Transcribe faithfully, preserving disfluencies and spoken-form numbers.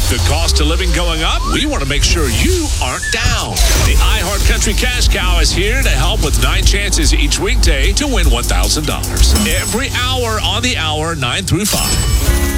The cost of living going up? We want to make sure you aren't down. The iHeartCountry Cash Cow is here to help with nine chances each weekday to win one thousand dollars. Every hour on the hour, nine through five.